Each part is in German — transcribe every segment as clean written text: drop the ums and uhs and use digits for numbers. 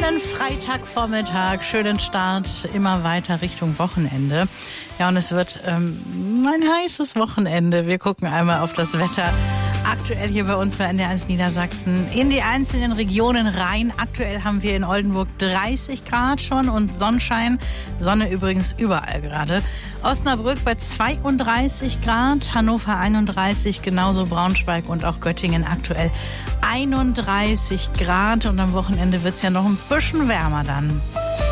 Schönen Freitagvormittag, schönen Start, immer weiter Richtung Wochenende. Ja, und es wird ein heißes Wochenende. Wir gucken einmal auf das Wetter. Aktuell hier bei uns bei NDR1 Niedersachsen in die einzelnen Regionen rein. Aktuell haben wir in Oldenburg 30 Grad schon und Sonnenschein. Sonne übrigens überall gerade. Osnabrück bei 32 Grad, Hannover 31, genauso Braunschweig und auch Göttingen aktuell 31 Grad. Und am Wochenende wird es ja noch ein bisschen wärmer dann.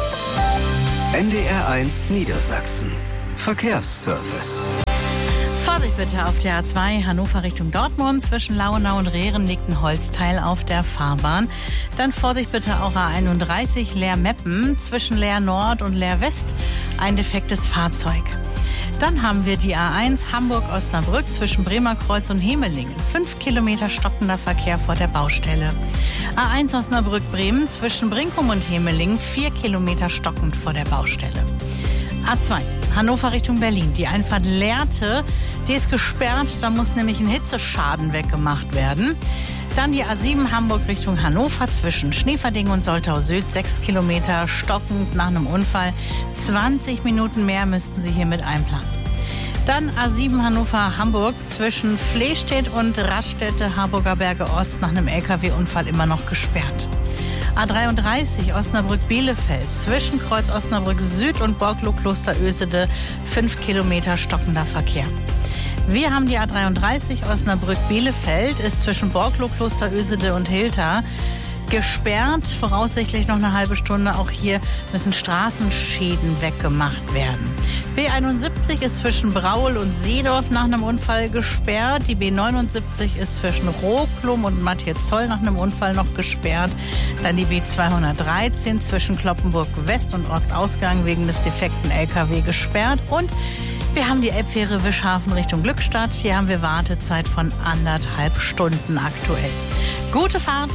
NDR1 Niedersachsen. Verkehrsservice. Vorsicht bitte auf der A2 Hannover Richtung Dortmund. Zwischen Lauenau und Rehren liegt ein Holzteil auf der Fahrbahn. Dann Vorsicht bitte auch A31 Leer-Meppen. Zwischen Leer Nord und Leer West ein defektes Fahrzeug. Dann haben wir die A1 Hamburg-Osnabrück zwischen Bremerkreuz und Hemelingen. 5 Kilometer stockender Verkehr vor der Baustelle. A1 Osnabrück-Bremen zwischen Brinkum und Hemelingen 4 Kilometer stockend vor der Baustelle. A2 Hannover Richtung Berlin. Die Einfahrt Lehrte, die ist gesperrt. Da muss nämlich ein Hitzeschaden weggemacht werden. Dann die A7 Hamburg Richtung Hannover zwischen Schneeverding und Soltau Süd. 6 Kilometer stockend nach einem Unfall. 20 Minuten mehr müssten Sie hiermit einplanen. Dann A7 Hannover-Hamburg zwischen Flehstedt und Raststätte Harburger Berge Ost nach einem LKW-Unfall immer noch gesperrt. A33 Osnabrück-Bielefeld zwischen Kreuz Osnabrück Süd und Borglo-Kloster Ösede 5 Kilometer stockender Verkehr. Wir haben die A33 Osnabrück-Bielefeld, ist zwischen Borglo-Kloster Ösede und Hilter gesperrt, voraussichtlich noch eine halbe Stunde. Auch hier müssen Straßenschäden weggemacht werden. B71 ist zwischen Braul und Seedorf nach einem Unfall gesperrt. Die B79 ist zwischen Rohklum und Matthias-Zoll nach einem Unfall noch gesperrt. Dann die B213 zwischen Kloppenburg West und Ortsausgang wegen des defekten LKW gesperrt. Und wir haben die Elbfähre Wischhafen Richtung Glückstadt. Hier haben wir Wartezeit von 1,5 Stunden aktuell. Gute Fahrt!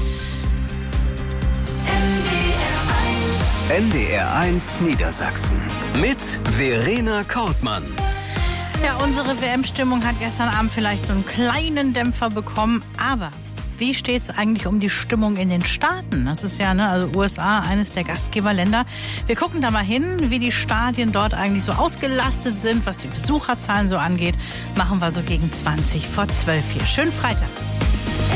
NDR1 Niedersachsen mit Verena Kortmann. Ja, unsere WM-Stimmung hat gestern Abend vielleicht so einen kleinen Dämpfer bekommen, aber wie steht es eigentlich um die Stimmung in den Staaten? Das ist ja, also USA, eines der Gastgeberländer. Wir gucken da mal hin, wie die Stadien dort eigentlich so ausgelastet sind, was die Besucherzahlen so angeht. Machen wir so gegen 20 vor 12 hier. Schönen Freitag.